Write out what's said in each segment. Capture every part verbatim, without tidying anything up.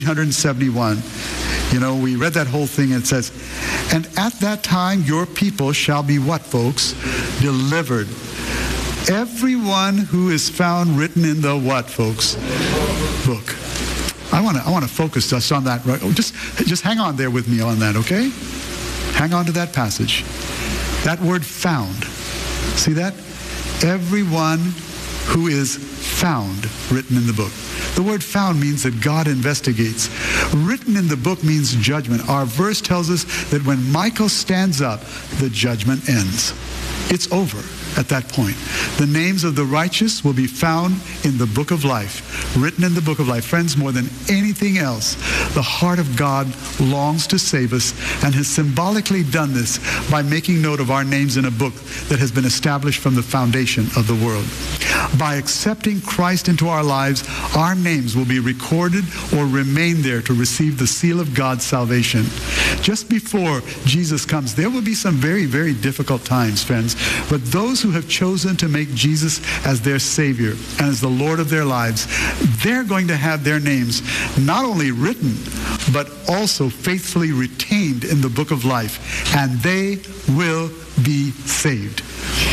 one hundred seventy-one. You know, we read that whole thing, and it says, and at that time your people shall be what, folks? Delivered. Everyone who is found written in the what, folks? Book. I want to I want to focus just on that. Right? Just, just hang on there with me on that, okay? Hang on to that passage. That word found. See that? Everyone who is found written in the book. The word found means that God investigates. Written in the book means judgment. Our verse tells us that when Michael stands up, the judgment ends. It's over at that point. The names of the righteous will be found in the book of life, written in the book of life. Friends, more than anything else, the heart of God longs to save us and has symbolically done this by making note of our names in a book that has been established from the foundation of the world. By accepting Christ into our lives, our names will be recorded or remain there to receive the seal of God's salvation. Just before Jesus comes, there will be some very, very difficult times, friends. But those who have chosen to make Jesus as their Savior and as the Lord of their lives, they're going to have their names not only written, but also faithfully retained in the book of life. And they will be saved.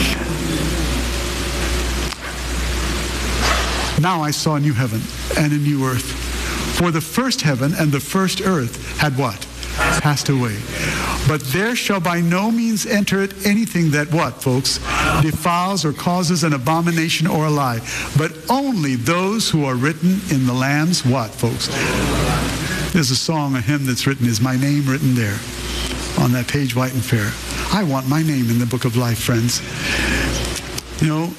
Now I saw a new heaven and a new earth. For the first heaven and the first earth had what? Passed away. But there shall by no means enter it anything that what, folks? Defiles or causes an abomination or a lie. But only those who are written in the Lamb's what, folks? There's a song, a hymn that's written, is my name written there on that page white and fair. I want my name in the book of life, friends. You know,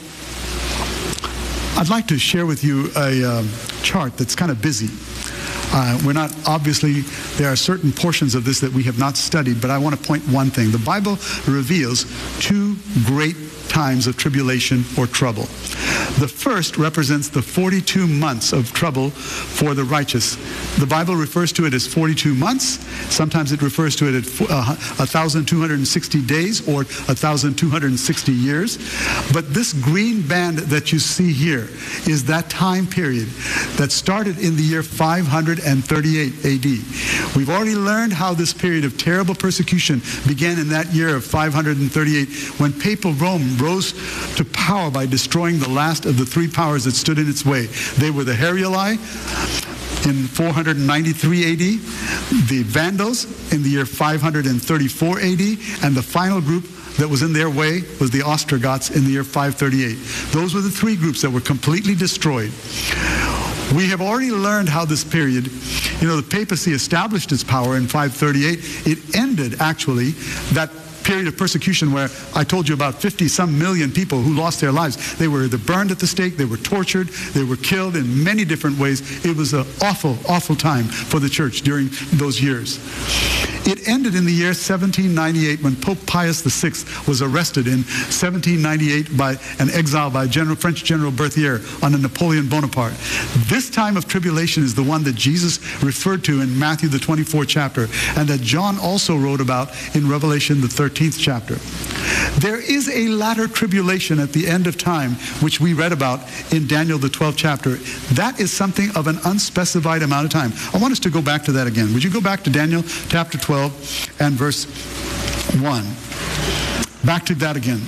I'd like to share with you a um, chart that's kind of busy. Uh, we're not, obviously, there are certain portions of this that we have not studied, but I want to point one thing. The Bible reveals two great times of tribulation or trouble. The first represents the forty-two months of trouble for the righteous. The Bible refers to it as forty-two months. Sometimes it refers to it as uh, one thousand two hundred sixty days or one thousand two hundred sixty years. But this green band that you see here is that time period that started in the year five hundred thirty-eight A D. We've already learned how this period of terrible persecution began in that year of five hundred thirty-eight when papal Rome rose to power by destroying the last of the three powers that stood in its way. They were the Heruli in four hundred ninety-three A D, the Vandals in the year five hundred thirty-four A D, and the final group that was in their way was the Ostrogoths in the year five thirty-eight. Those were the three groups that were completely destroyed. We have already learned how this period, you know, the papacy established its power in five thirty-eight. It ended, actually, that period of persecution where I told you about fifty some million people who lost their lives. They were either burned at the stake, they were tortured, they were killed in many different ways. It was an awful, awful time for the church during those years. It ended in the year seventeen ninety-eight when Pope Pius the sixth was arrested in seventeen ninety-eight by an exile by General, French General Berthier under Napoleon Bonaparte. This time of tribulation is the one that Jesus referred to in Matthew the twenty-fourth chapter and that John also wrote about in Revelation the thirteenth chapter. There is a latter tribulation at the end of time which we read about in Daniel the twelfth chapter. That is something of an unspecified amount of time. I want us to go back to that again. Would you go back to Daniel chapter twelve and verse one? Back to that again.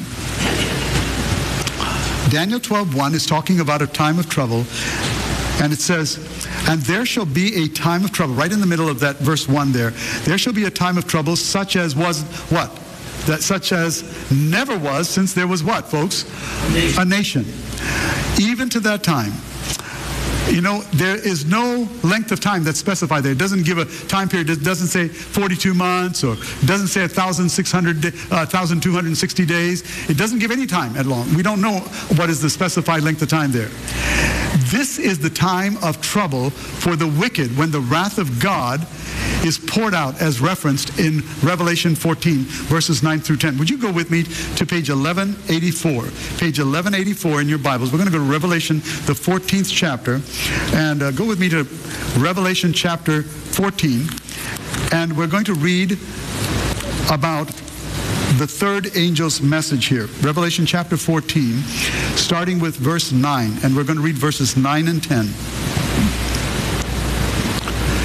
Daniel twelve one is talking about a time of trouble, and it says, and there shall be a time of trouble, right in the middle of that verse one there. There shall be a time of trouble such as was what? That such as never was since there was what, folks? A nation. A nation. Even to that time. You know, there is no length of time that's specified there. It doesn't give a time period. It doesn't say forty-two months, or it doesn't say one thousand two hundred sixty days. It doesn't give any time at long. We don't know what is the specified length of time there. This is the time of trouble for the wicked when the wrath of God is poured out as referenced in Revelation fourteen, verses nine through ten. Would you go with me to page eleven eighty-four? Page eleven eighty-four in your Bibles. We're going to go to Revelation, the fourteenth chapter. And uh, go with me to Revelation chapter fourteen. And we're going to read about the third angel's message here. Revelation chapter fourteen, starting with verse nine. And we're going to read verses nine and ten.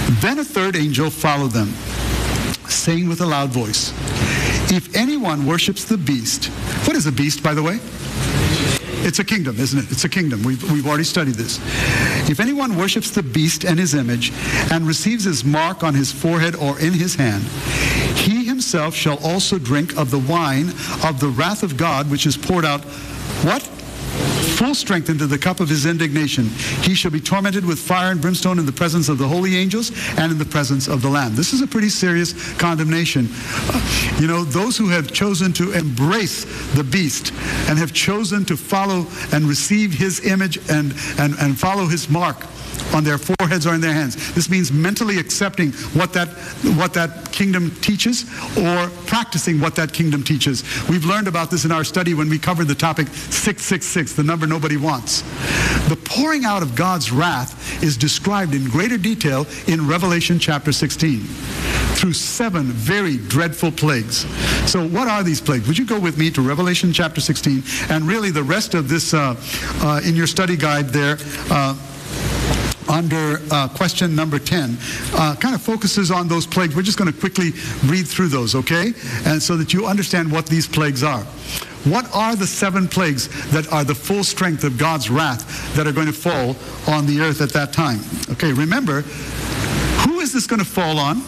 Then a third angel followed them, saying with a loud voice, if anyone worships the beast. What is a beast, by the way? It's a kingdom, isn't it? It's a kingdom. We've, we've already studied this. If anyone worships the beast and his image and receives his mark on his forehead or in his hand, he himself shall also drink of the wine of the wrath of God, which is poured out, what? Full strength into the cup of his indignation. He shall be tormented with fire and brimstone in the presence of the holy angels and in the presence of the Lamb. This is a pretty serious condemnation. Uh, you know, those who have chosen to embrace the beast and have chosen to follow and receive his image and, and, and follow his mark on their foreheads or in their hands. This means mentally accepting what that what that kingdom teaches or practicing what that kingdom teaches. We've learned about this in our study when we covered the topic six six six, the number nobody wants. The pouring out of God's wrath is described in greater detail in Revelation chapter sixteen through seven very dreadful plagues. So what are these plagues? Would you go with me to Revelation chapter sixteen, and really the rest of this uh, uh, in your study guide there, uh, under uh, question number ten, uh, kind of focuses on those plagues. We're just going to quickly read through those, okay? And so that you understand what these plagues are. What are the seven plagues that are the full strength of God's wrath that are going to fall on the earth at that time? Okay, remember, who is this going to fall on?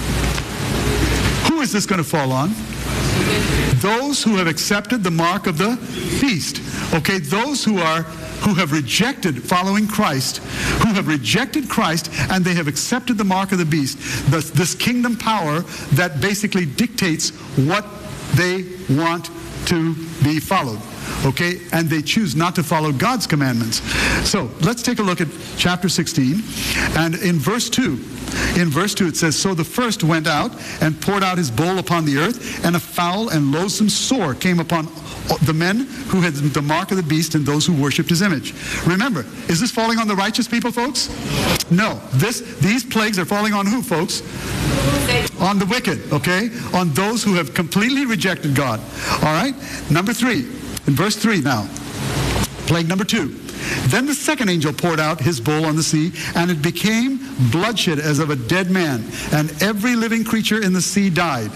Who is this going to fall on? Those who have accepted the mark of the beast. Okay, those who are who have rejected following Christ, who have rejected Christ, and they have accepted the mark of the beast, this, this kingdom power that basically dictates what they want to be followed. Okay, and they choose not to follow God's commandments. So let's take a look at chapter sixteen, and in verse two, in verse two it says, so the first went out and poured out his bowl upon the earth, and a foul and loathsome sore came upon the men who had the mark of the beast and those who worshipped his image. Remember, is this falling on the righteous people, folks? No. This, these plagues are falling on who, folks? On the wicked, okay? On those who have completely rejected God. All right? Number three, in verse three now. Plague number two. Then the second angel poured out his bowl on the sea, and it became bloodshed as of a dead man, and every living creature in the sea died.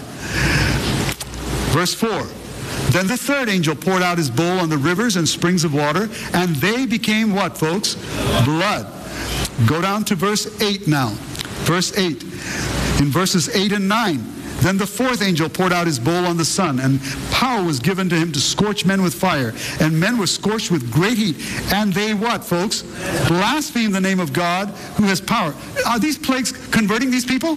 Verse four. Then the third angel poured out his bowl on the rivers and springs of water, and they became what, folks? Blood. Go down to verse eight now. Verse eight. In verses eight and nine, then the fourth angel poured out his bowl on the sun, and power was given to him to scorch men with fire. And men were scorched with great heat. And they what, folks? Blasphemed the name of God who has power. Are these plagues converting these people?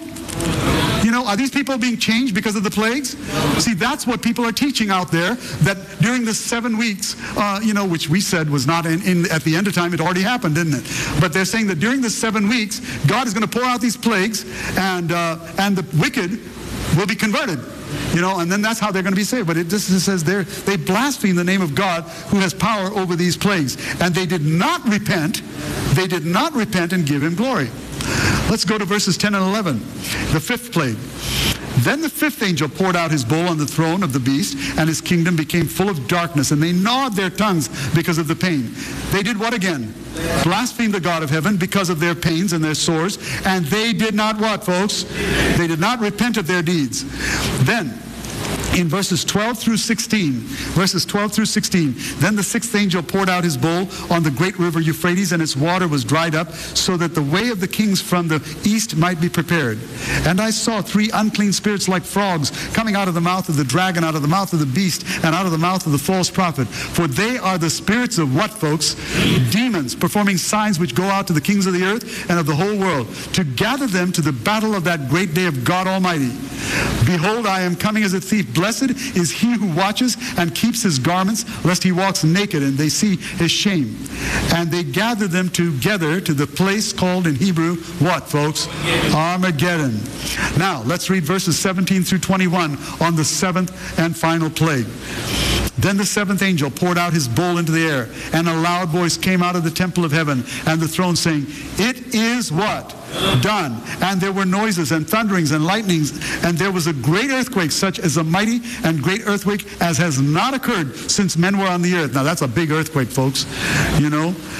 You know, are these people being changed because of the plagues? See, that's what people are teaching out there, that during the seven weeks, uh, you know, which we said was not in, in, at the end of time, it already happened, didn't it? But they're saying that during the seven weeks, God is going to pour out these plagues, and, uh, and the wicked will be converted. You know, and then that's how they're going to be saved. But it just says there, they blaspheme the name of God who has power over these plagues. And they did not repent. They did not repent and give him glory. Let's go to verses ten and eleven. The fifth plague. Then the fifth angel poured out his bowl on the throne of the beast, and his kingdom became full of darkness, and they gnawed their tongues because of the pain. They did what again? Blasphemed the God of heaven because of their pains and their sores, and they did not what, folks? They did not repent of their deeds. Then, in verses twelve through sixteen, verses twelve through sixteen, then the sixth angel poured out his bowl on the great river Euphrates, and its water was dried up, so that the way of the kings from the east might be prepared. And I saw three unclean spirits like frogs coming out of the mouth of the dragon, out of the mouth of the beast, and out of the mouth of the false prophet. For they are the spirits of what, folks? Demons, performing signs which go out to the kings of the earth and of the whole world, to gather them to the battle of that great day of God Almighty. Behold, I am coming as a thief. Blessed is he who watches and keeps his garments, lest he walks naked and they see his shame. And they gather them together to the place called in Hebrew, what, folks? Armageddon. Now, let's read verses seventeen through twenty-one on the seventh and final plague. Then the seventh angel poured out his bowl into the air, and a loud voice came out of the temple of heaven and the throne, saying, "It is what? Done." And there were noises and thunderings and lightnings, and there was a great earthquake, such as a mighty and great earthquake as has not occurred since men were on the earth. Now that's a big earthquake, folks. You know.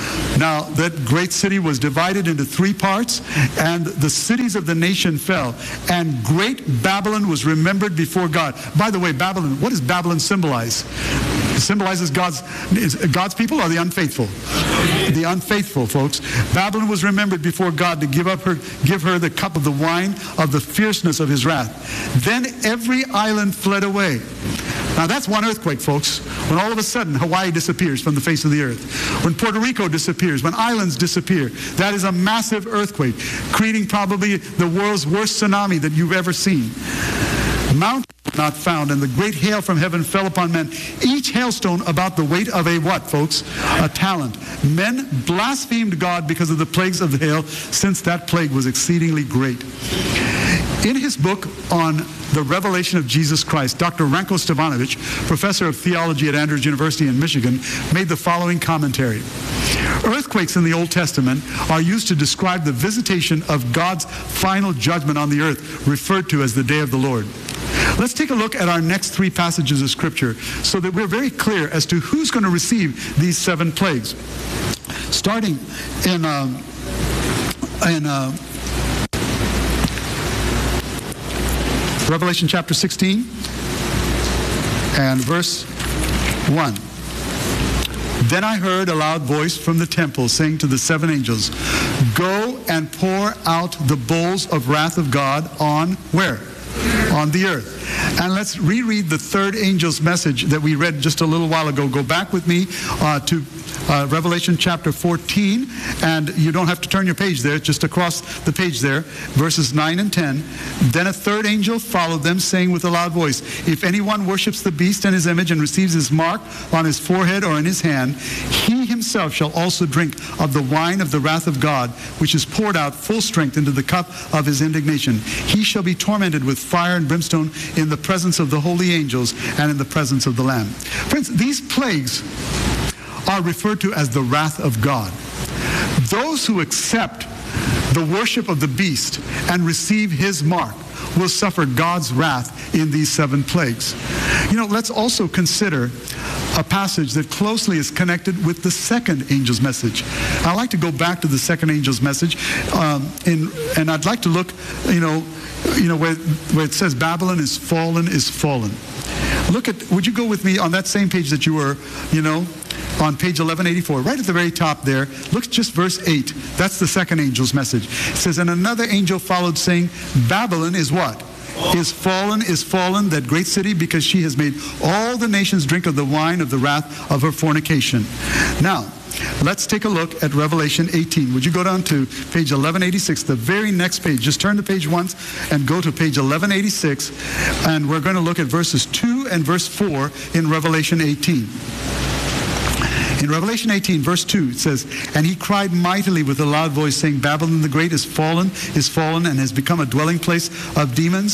Now, that great city was divided into three parts, and the cities of the nation fell. And great Babylon was remembered before God. By the way, Babylon, what does Babylon symbolize? It symbolizes God's, God's people or the unfaithful? The unfaithful, folks. Babylon was remembered before God to give up her, give her the cup of the wine of the fierceness of his wrath. Then every island fled away. Now that's one earthquake, folks. When all of a sudden Hawaii disappears from the face of the earth. When Puerto Rico disappears, when islands disappear. That is a massive earthquake, creating probably the world's worst tsunami that you've ever seen. Mountains not found, and the great hail from heaven fell upon men. Each hailstone about the weight of a what, folks? A talent. Men blasphemed God because of the plagues of the hail, since that plague was exceedingly great. In his book on the revelation of Jesus Christ, Doctor Ranko Stevanovic, professor of theology at Andrews University in Michigan, made the following commentary. Earthquakes in the Old Testament are used to describe the visitation of God's final judgment on the earth, referred to as the day of the Lord. Let's take a look at our next three passages of Scripture so that we're very clear as to who's going to receive these seven plagues. Starting in, um, in uh, Revelation chapter sixteen and verse one. Then I heard a loud voice from the temple saying to the seven angels, go and pour out the bowls of wrath of God on where? On the earth. And let's reread the third angel's message that we read just a little while ago. Go back with me uh, to uh, Revelation chapter fourteen, and you don't have to turn your page there, just across the page there, verses nine and ten. Then a third angel followed them, saying with a loud voice, if anyone worships the beast and his image and receives his mark on his forehead or in his hand, he himself shall also drink of the wine of the wrath of God, which is poured out full strength into the cup of his indignation. He shall be tormented with fire and brimstone in the presence of the holy angels and in the presence of the Lamb. Friends, these plagues are referred to as the wrath of God. Those who accept the worship of the beast and receive his mark will suffer God's wrath in these seven plagues. You know, let's also consider a passage that closely is connected with the second angel's message. I'd like to go back to the second angel's message, um, in, and I'd like to look, you know, you know where, where it says Babylon is fallen, is fallen. Look at, would you go with me on that same page that you were, you know, on page eleven eighty-four, right at the very top there. Look at just verse eight. That's the second angel's message. It says, and another angel followed, saying, Babylon is what? Is fallen, is fallen, that great city, because she has made all the nations drink of the wine of the wrath of her fornication. Now, let's take a look at Revelation eighteen. Would you go down to page eleven eighty-six, the very next page. Just turn the page once and go to page eleven eighty-six, and we're going to look at verses two and verse four in Revelation eighteen. In Revelation eighteen, verse two, it says, and he cried mightily with a loud voice, saying, Babylon the Great is fallen, is fallen, and has become a dwelling place of demons